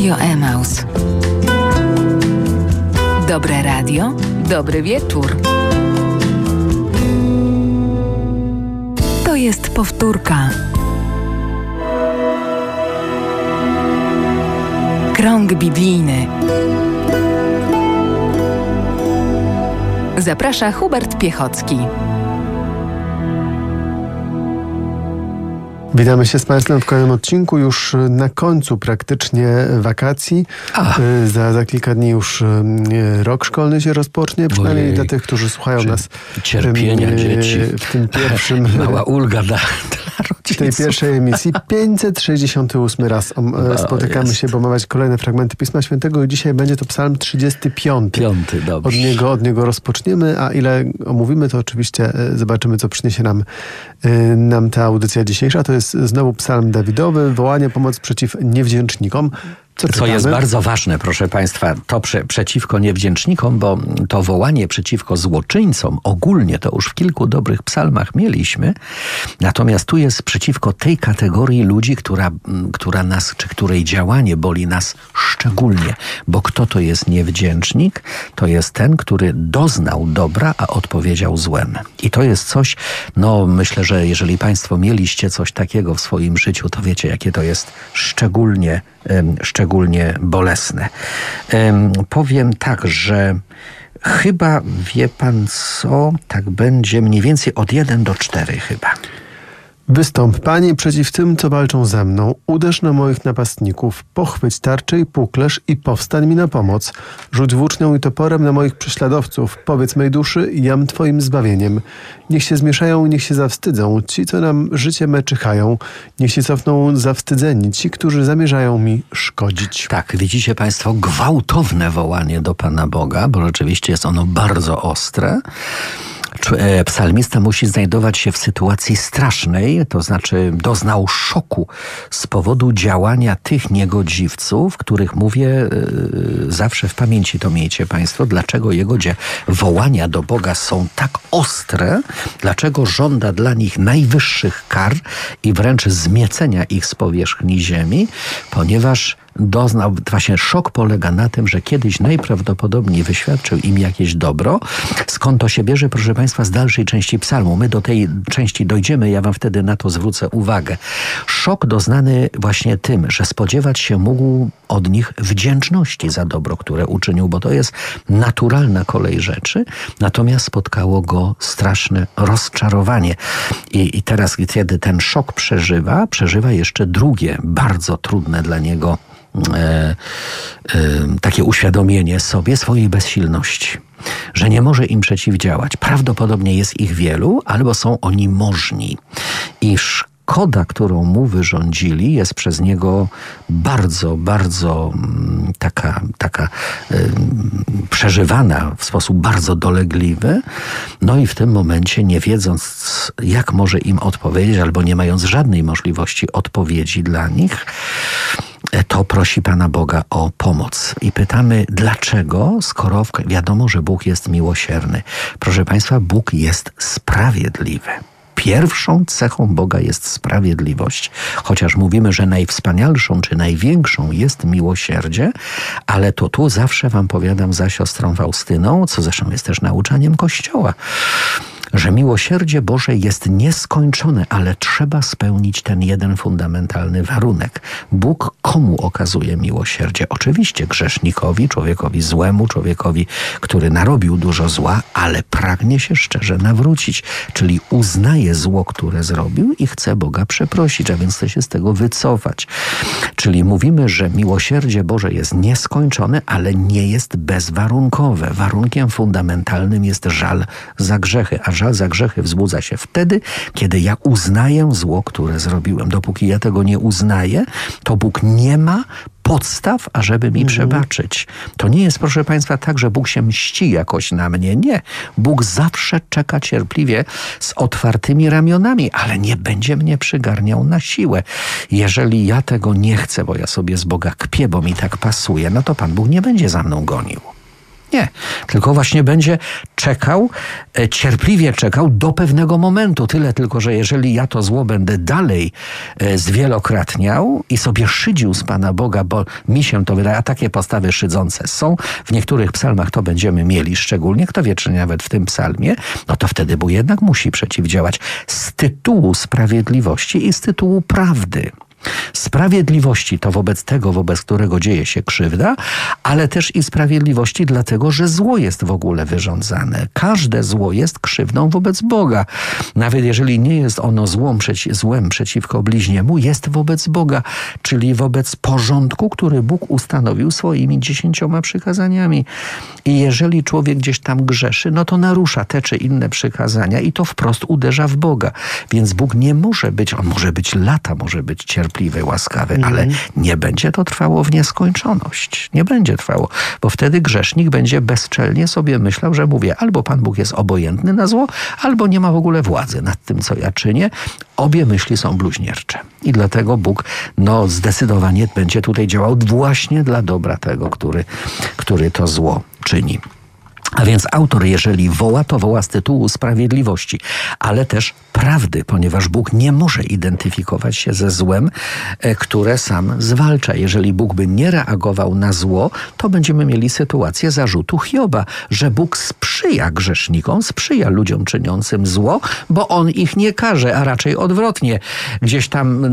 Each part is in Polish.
Radio Emaus. Dobre radio, dobry wieczór. To jest powtórka. Krąg biblijny. Zaprasza Hubert Piechocki. Witamy się z Państwem w kolejnym odcinku, już na końcu praktycznie wakacji. Za kilka dni już rok szkolny się rozpocznie, przynajmniej dla tych, którzy słuchają nas. Cierpienia dzieci. W tym pierwszym... Mała ulga dla rodziców. W tej pierwszej emisji 568 raz spotykamy się, by omawiać kolejne fragmenty Pisma Świętego i dzisiaj będzie to psalm 35. Dobrze. Od niego rozpoczniemy, a ile omówimy, to oczywiście zobaczymy, co przyniesie nam ta audycja dzisiejsza. To jest znowu psalm Dawidowy, wołanie pomoc przeciw niewdzięcznikom. Co jest bardzo ważne, proszę Państwa, to przeciwko niewdzięcznikom, bo to wołanie przeciwko złoczyńcom ogólnie to już w kilku dobrych psalmach mieliśmy. Natomiast tu jest przeciwko tej kategorii ludzi, której działanie boli nas szczególnie. Bo kto to jest niewdzięcznik? To jest ten, który doznał dobra, a odpowiedział złem. I to jest coś, myślę, że jeżeli Państwo mieliście coś takiego w swoim życiu, to wiecie, jakie to jest szczególnie bolesne. Powiem tak, że chyba, wie pan co, tak będzie mniej więcej od 1 do 4 chyba. Wystąp, Panie, przeciw tym, co walczą ze mną. Uderz na moich napastników, pochwyć tarczę i puklerz i powstań mi na pomoc. Rzuć włócznią i toporem na moich prześladowców. Powiedz mej duszy, jam Twoim zbawieniem. Niech się zmieszają, niech się zawstydzą ci, co nam życie meczychają. Niech się cofną zawstydzeni ci, którzy zamierzają mi szkodzić. Tak, widzicie Państwo, gwałtowne wołanie do Pana Boga, bo rzeczywiście jest ono bardzo ostre. Psalmista musi znajdować się w sytuacji strasznej, to znaczy doznał szoku z powodu działania tych niegodziwców, których mówię zawsze w pamięci, to miejcie Państwo, dlaczego jego wołania do Boga są tak ostre, dlaczego żąda dla nich najwyższych kar i wręcz zmiecenia ich z powierzchni ziemi, ponieważ właśnie szok polega na tym, że kiedyś najprawdopodobniej wyświadczył im jakieś dobro. Skąd to się bierze, proszę Państwa, z dalszej części psalmu. My do tej części dojdziemy, ja wam wtedy na to zwrócę uwagę. Szok doznany właśnie tym, że spodziewać się mógł od nich wdzięczności za dobro, które uczynił, bo to jest naturalna kolej rzeczy, natomiast spotkało go straszne rozczarowanie. I teraz, kiedy ten szok przeżywa jeszcze drugie, bardzo trudne dla niego takie uświadomienie sobie swojej bezsilności, że nie może im przeciwdziałać. Prawdopodobnie jest ich wielu, albo są oni możni. I szkoda, którą mu wyrządzili, jest przez niego bardzo, bardzo taka przeżywana w sposób bardzo dolegliwy. I w tym momencie, nie wiedząc, jak może im odpowiedzieć, albo nie mając żadnej możliwości odpowiedzi dla nich, to prosi Pana Boga o pomoc. I pytamy, dlaczego, skoro wiadomo, że Bóg jest miłosierny. Proszę Państwa, Bóg jest sprawiedliwy. Pierwszą cechą Boga jest sprawiedliwość. Chociaż mówimy, że najwspanialszą czy największą jest miłosierdzie, ale to tu zawsze wam powiadam za siostrą Faustyną, co zresztą jest też nauczaniem Kościoła, że miłosierdzie Boże jest nieskończone, ale trzeba spełnić ten jeden fundamentalny warunek. Bóg komu okazuje miłosierdzie? Oczywiście grzesznikowi, człowiekowi złemu, człowiekowi, który narobił dużo zła, ale pragnie się szczerze nawrócić, czyli uznaje zło, które zrobił i chce Boga przeprosić, a więc chce się z tego wycofać. Czyli mówimy, że miłosierdzie Boże jest nieskończone, ale nie jest bezwarunkowe. Warunkiem fundamentalnym jest żal za grzechy, a żal za grzechy wzbudza się wtedy, kiedy ja uznaję zło, które zrobiłem. Dopóki ja tego nie uznaję, to Bóg nie ma podstaw, ażeby mi przebaczyć. To nie jest, proszę Państwa, tak, że Bóg się mści jakoś na mnie. Nie. Bóg zawsze czeka cierpliwie z otwartymi ramionami, ale nie będzie mnie przygarniał na siłę. Jeżeli ja tego nie chcę, bo ja sobie z Boga kpię, bo mi tak pasuje, no to Pan Bóg nie będzie za mną gonił. Nie, tylko właśnie będzie czekał, cierpliwie czekał do pewnego momentu. Tyle tylko, że jeżeli ja to zło będę dalej zwielokrotniał i sobie szydził z Pana Boga, bo mi się to wydaje, a takie postawy szydzące są. W niektórych psalmach to będziemy mieli szczególnie, kto wie, czy nawet w tym psalmie, no to wtedy Bóg jednak musi przeciwdziałać z tytułu sprawiedliwości i z tytułu prawdy. Sprawiedliwości to wobec tego, wobec którego dzieje się krzywda, ale też i sprawiedliwości dlatego, że zło jest w ogóle wyrządzane. Każde zło jest krzywdą wobec Boga. Nawet jeżeli nie jest ono złem przeciwko bliźniemu, jest wobec Boga, czyli wobec porządku, który Bóg ustanowił swoimi 10 przykazaniami. I jeżeli człowiek gdzieś tam grzeszy, no to narusza te czy inne przykazania i to wprost uderza w Boga. Więc Bóg nie może być, on może być lata, może być cierpliwy, łaskawy, ale nie będzie to trwało w nieskończoność. Nie będzie trwało, bo wtedy grzesznik będzie bezczelnie sobie myślał, że mówię, albo Pan Bóg jest obojętny na zło, albo nie ma w ogóle władzy nad tym, co ja czynię. Obie myśli są bluźniercze. I dlatego Bóg zdecydowanie będzie tutaj działał właśnie dla dobra tego, który to zło czyni. A więc autor, jeżeli woła, to woła z tytułu sprawiedliwości, ale też prawdy, ponieważ Bóg nie może identyfikować się ze złem, które sam zwalcza. Jeżeli Bóg by nie reagował na zło, to będziemy mieli sytuację zarzutu Hioba, że Bóg sprzyja grzesznikom, sprzyja ludziom czyniącym zło, bo On ich nie karze, a raczej odwrotnie. Gdzieś tam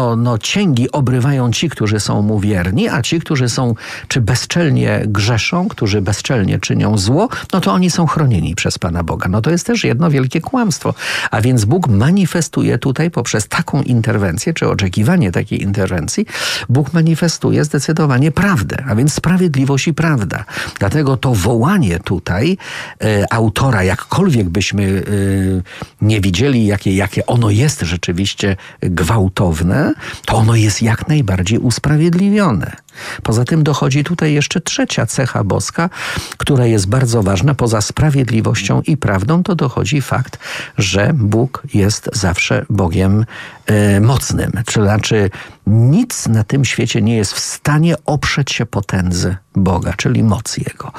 cięgi obrywają ci, którzy są Mu wierni, a ci, którzy są, czy bezczelnie grzeszą, którzy bezczelnie czynią zło, no to oni są chronieni przez Pana Boga. No to jest też jedno wielkie kłamstwo. A więc Bóg manifestuje tutaj poprzez taką interwencję, czy oczekiwanie takiej interwencji, Bóg manifestuje zdecydowanie prawdę, a więc sprawiedliwość i prawda. Dlatego to wołanie tutaj autora, jakkolwiek byśmy nie widzieli, jakie ono jest rzeczywiście gwałtowne, to ono jest jak najbardziej usprawiedliwione. Poza tym dochodzi tutaj jeszcze trzecia cecha boska, która jest bardzo ważna. Poza sprawiedliwością i prawdą to dochodzi fakt, że Bóg jest zawsze Bogiem mocnym. To znaczy nic na tym świecie nie jest w stanie oprzeć się potędze Boga, czyli mocy Jego.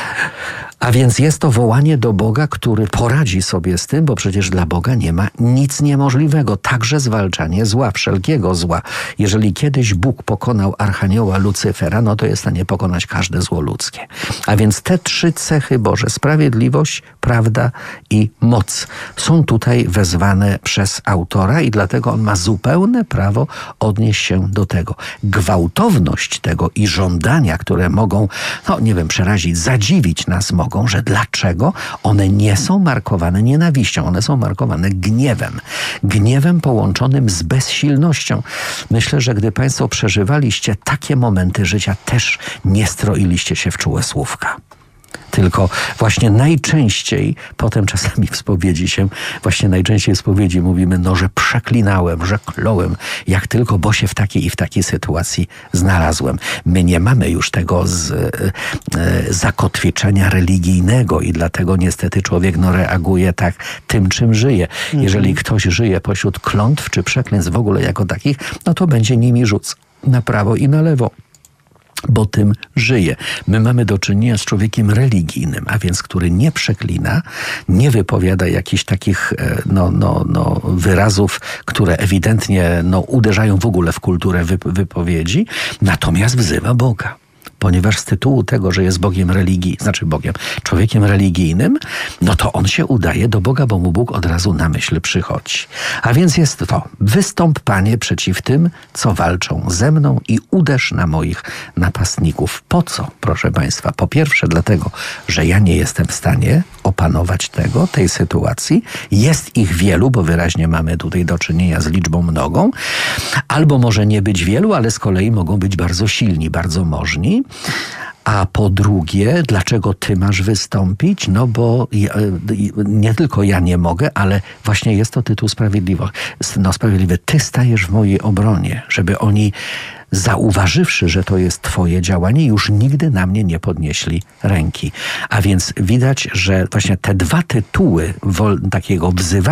A więc jest to wołanie do Boga, który poradzi sobie z tym, bo przecież dla Boga nie ma nic niemożliwego. Także zwalczanie zła, wszelkiego zła. Jeżeli kiedyś Bóg pokonał archanioła Lucyfera, no to jest w stanie pokonać każde zło ludzkie. A więc te 3 cechy Boże, sprawiedliwość, prawda i moc, są tutaj wezwane przez autora i dlatego on ma zupełne prawo odnieść się do tego. Gwałtowność tego i żądania, które mogą, przerazić, zadziwić nas mogą, że dlaczego one nie są markowane nienawiścią, one są markowane gniewem. Gniewem połączonym z bezsilnością. Myślę, że gdy Państwo przeżywaliście takie momenty życia, też nie stroiliście się w czułe słówka. Tylko właśnie najczęściej, potem czasami w spowiedzi najczęściej w spowiedzi mówimy, że przeklinałem, że kląłem, jak tylko, bo się w takiej i w takiej sytuacji znalazłem. My nie mamy już tego zakotwiczenia religijnego i dlatego niestety człowiek reaguje tak tym, czym żyje. Jeżeli ktoś żyje pośród klątw czy przekleństw w ogóle jako takich, no to będzie nimi rzucał na prawo i na lewo, bo tym żyje. My mamy do czynienia z człowiekiem religijnym, a więc który nie przeklina, nie wypowiada jakichś takich wyrazów, które ewidentnie uderzają w ogóle w kulturę wypowiedzi, natomiast wzywa Boga. Ponieważ z tytułu tego, że jest człowiekiem religijnym, no to on się udaje do Boga, bo mu Bóg od razu na myśl przychodzi. A więc jest to: wystąp, Panie, przeciw tym, co walczą ze mną i uderz na moich napastników. Po co, proszę Państwa? Po pierwsze dlatego, że ja nie jestem w stanie opanować tej sytuacji. Jest ich wielu, bo wyraźnie mamy tutaj do czynienia z liczbą mnogą. Albo może nie być wielu, ale z kolei mogą być bardzo silni, bardzo możni. A po drugie, dlaczego Ty masz wystąpić? No bo nie tylko ja nie mogę, ale właśnie jest to tytuł sprawiedliwy. Ty stajesz w mojej obronie, żeby oni zauważywszy, że to jest Twoje działanie, już nigdy na mnie nie podnieśli ręki. A więc widać, że właśnie te dwa tytuły takiego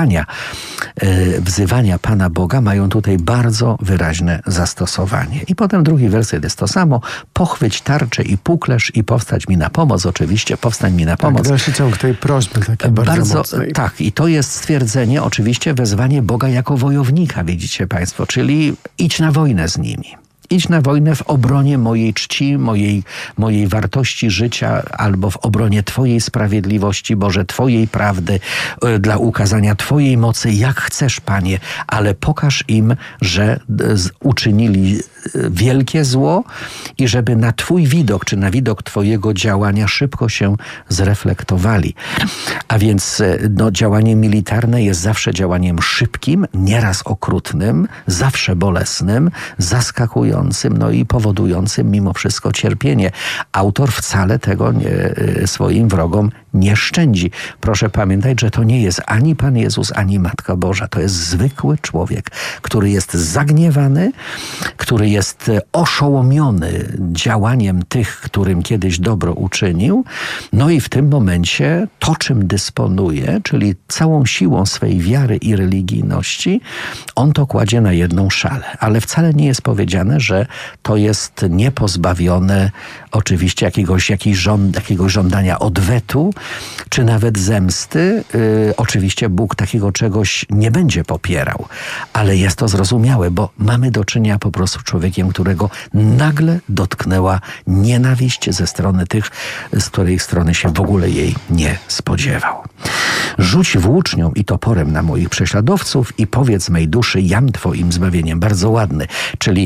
wzywania Pana Boga mają tutaj bardzo wyraźne zastosowanie. I potem drugi werset jest to samo. Pochwyć tarczę i puklerz i powstać mi na pomoc. Oczywiście powstań mi na pomoc. Tak, dalszy ciąg tej prośby takiej bardzo mocnej. Tak, i to jest stwierdzenie, oczywiście wezwanie Boga jako wojownika, widzicie Państwo, czyli idź na wojnę z nimi. Idź na wojnę w obronie mojej czci, mojej wartości życia, albo w obronie Twojej sprawiedliwości, Boże, Twojej prawdy, dla ukazania Twojej mocy, jak chcesz, Panie, ale pokaż im, że uczynili wielkie zło i żeby na Twój widok, czy na widok Twojego działania szybko się zreflektowali. A więc działanie militarne jest zawsze działaniem szybkim, nieraz okrutnym, zawsze bolesnym, zaskakującym, i powodującym mimo wszystko cierpienie. Autor wcale tego swoim wrogom nie szczędzi. Proszę pamiętać, że to nie jest ani Pan Jezus, ani Matka Boża. To jest zwykły człowiek, który jest zagniewany, który jest oszołomiony działaniem tych, którym kiedyś dobro uczynił. I w tym momencie to, czym dysponuje, czyli całą siłą swej wiary i religijności, on to kładzie na jedną szalę. Ale wcale nie jest powiedziane, że to jest niepozbawione oczywiście jakiegoś żądania odwetu, czy nawet zemsty. Oczywiście Bóg takiego czegoś nie będzie popierał, ale jest to zrozumiałe, bo mamy do czynienia po prostu z człowiekiem, którego nagle dotknęła nienawiść ze strony tych, z której strony się w ogóle jej nie spodziewał. Rzuć włócznią i toporem na moich prześladowców i powiedz mej duszy, jam Twoim zbawieniem. Bardzo ładny, czyli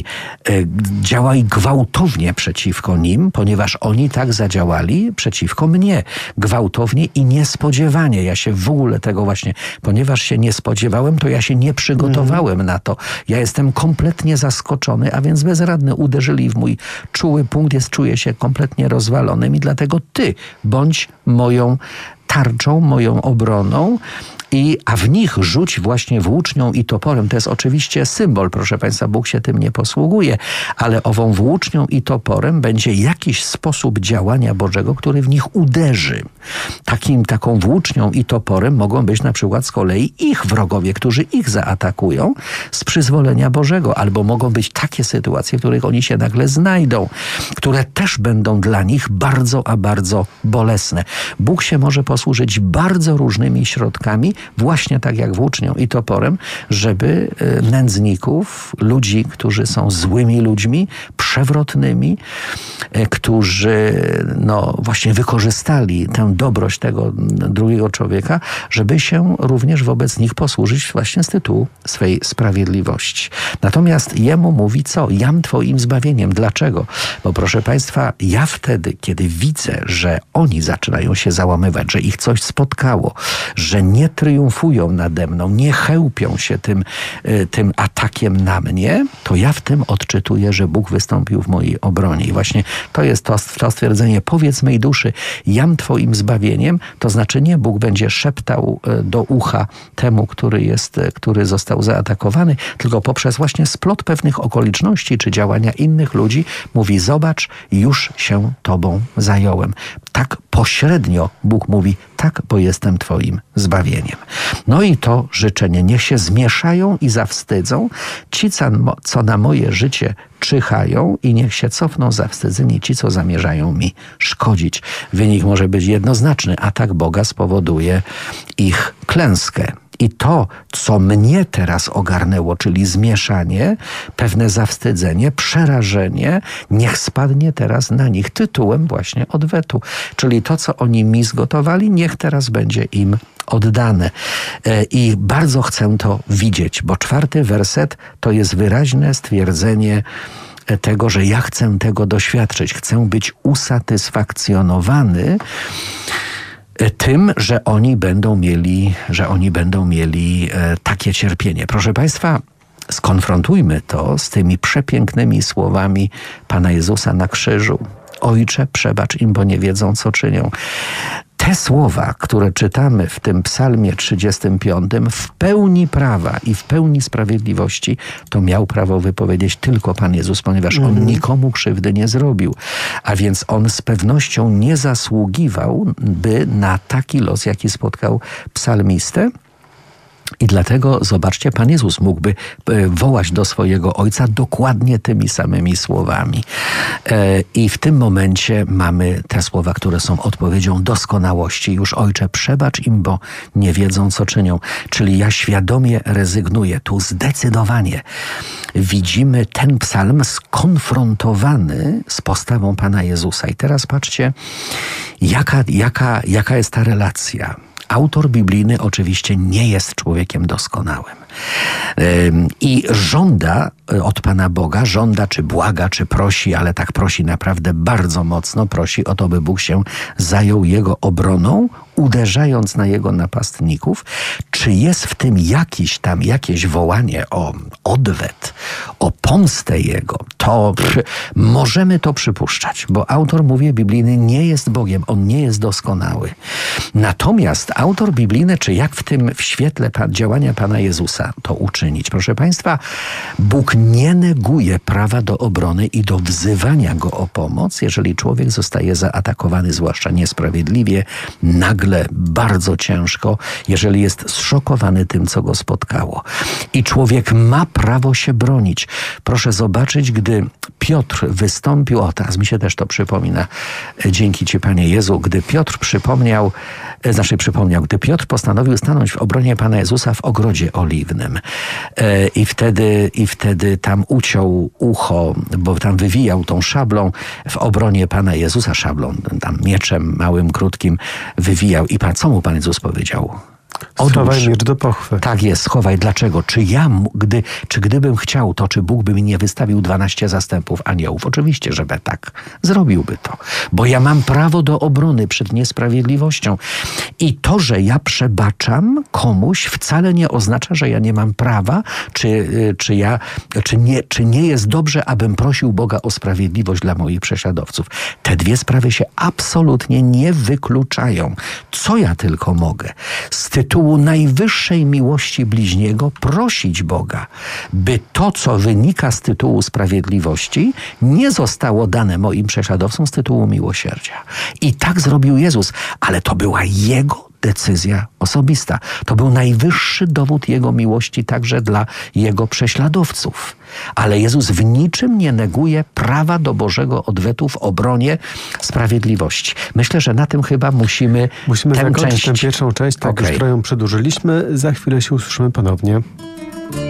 działaj gwałtownie przeciwko nim, ponieważ oni tak zadziałali przeciwko mnie. Gwałtownie i niespodziewanie. Ja się w ogóle tego właśnie, ponieważ się nie spodziewałem, to ja się nie przygotowałem na to. Ja jestem kompletnie zaskoczony, a więc bezradny. Uderzyli w mój czuły punkt, czuję się kompletnie rozwalonym i dlatego Ty bądź moją tarczą, moją obroną, a w nich rzuć właśnie włócznią i toporem. To jest oczywiście symbol, proszę Państwa, Bóg się tym nie posługuje, ale ową włócznią i toporem będzie jakiś sposób działania Bożego, który w nich uderzy. Taką włócznią i toporem mogą być na przykład z kolei ich wrogowie, którzy ich zaatakują z przyzwolenia Bożego, albo mogą być takie sytuacje, w których oni się nagle znajdą, które też będą dla nich bardzo, a bardzo bolesne. Bóg się może posłużyć bardzo różnymi środkami, właśnie tak jak włócznią i toporem, żeby nędzników, ludzi, którzy są złymi ludźmi, przewrotnymi, którzy właśnie wykorzystali tę dobroć tego drugiego człowieka, żeby się również wobec nich posłużyć właśnie z tytułu swej sprawiedliwości. Natomiast jemu mówi co? Jam Twoim zbawieniem. Dlaczego? Bo proszę Państwa, ja wtedy, kiedy widzę, że oni zaczynają się załamywać, że ich coś spotkało, że nie triumfują nade mną, nie chełpią się tym atakiem na mnie, to ja w tym odczytuję, że Bóg wystąpił w mojej obronie. I właśnie to jest to stwierdzenie, powiedz mej duszy, jam Twoim zbawieniem, to znaczy nie Bóg będzie szeptał do ucha temu, który został zaatakowany, tylko poprzez właśnie splot pewnych okoliczności czy działania innych ludzi mówi, zobacz, już się Tobą zająłem. Tak pośrednio Bóg mówi, tak, bo jestem Twoim zbawieniem. I to życzenie, niech się zmieszają i zawstydzą ci, co na moje życie czyhają i niech się cofną zawstydzeni ci, co zamierzają mi szkodzić. Wynik może być jednoznaczny. Atak Boga spowoduje ich klęskę. I to, co mnie teraz ogarnęło, czyli zmieszanie, pewne zawstydzenie, przerażenie, niech spadnie teraz na nich tytułem właśnie odwetu. Czyli to, co oni mi zgotowali, niech teraz będzie im oddane. I bardzo chcę to widzieć, bo 4. werset to jest wyraźne stwierdzenie tego, że ja chcę tego doświadczyć. Chcę być usatysfakcjonowany tym, że oni będą mieli takie cierpienie. Proszę Państwa, skonfrontujmy to z tymi przepięknymi słowami Pana Jezusa na krzyżu. Ojcze, przebacz im, bo nie wiedzą, co czynią. te słowa, które czytamy w tym psalmie 35, w pełni prawa i w pełni sprawiedliwości, to miał prawo wypowiedzieć tylko Pan Jezus, ponieważ On nikomu krzywdy nie zrobił. A więc On z pewnością nie zasługiwał by na taki los, jaki spotkał psalmistę. I dlatego, zobaczcie, Pan Jezus mógłby wołać do swojego Ojca dokładnie tymi samymi słowami. I w tym momencie mamy te słowa, które są odpowiedzią doskonałości. Już Ojcze, przebacz im, bo nie wiedzą, co czynią. Czyli ja świadomie rezygnuję. Tu zdecydowanie widzimy ten psalm skonfrontowany z postawą Pana Jezusa. I teraz patrzcie, jaka jest ta relacja. Autor biblijny oczywiście nie jest człowiekiem doskonałym. I żąda od Pana Boga, czy błaga, czy prosi, ale tak prosi naprawdę bardzo mocno, prosi o to, by Bóg się zajął jego obroną, uderzając na jego napastników. Czy jest w tym jakieś wołanie o odwet, o pomstę jego, to możemy to przypuszczać, bo autor, mówię, biblijny nie jest Bogiem, on nie jest doskonały. Natomiast autor biblijny, czy jak w świetle działania Pana Jezusa to uczynić? Proszę Państwa, Bóg nie neguje prawa do obrony i do wzywania go o pomoc, jeżeli człowiek zostaje zaatakowany, zwłaszcza niesprawiedliwie, nagle, bardzo ciężko, jeżeli jest zszokowany tym, co go spotkało. I człowiek ma prawo się bronić. Proszę zobaczyć, gdy Piotr wystąpił, teraz mi się też to przypomina, dzięki Ci, Panie Jezu, gdy Piotr gdy Piotr postanowił stanąć w obronie Pana Jezusa w ogrodzie oliwnym i wtedy tam uciął ucho, bo tam wywijał tą szablą w obronie Pana Jezusa, tam mieczem małym, krótkim wywijał. I co mu Pan Jezus powiedział? Schowaj miecz do pochwy. Tak jest, schowaj. Dlaczego? Gdybym chciał to, czy Bóg by mi nie wystawił 12 zastępów aniołów? Oczywiście, żeby tak. Zrobiłby to. Bo ja mam prawo do obrony przed niesprawiedliwością. I to, że ja przebaczam komuś, wcale nie oznacza, że ja nie mam prawa, czy nie jest dobrze, abym prosił Boga o sprawiedliwość dla moich prześladowców. Te dwie sprawy się absolutnie nie wykluczają. Co ja tylko mogę? Z tytułu najwyższej miłości bliźniego prosić Boga, by to, co wynika z tytułu sprawiedliwości, nie zostało dane moim prześladowcom z tytułu miłosierdzia. I tak zrobił Jezus, ale to była Jego decyzja osobista. To był najwyższy dowód Jego miłości także dla Jego prześladowców. Ale Jezus w niczym nie neguje prawa do Bożego odwetu w obronie sprawiedliwości. Myślę, że na tym chyba musimy zakończyć tę pierwszą część, tak już trochę ją przedłużyliśmy. Za chwilę się usłyszymy ponownie.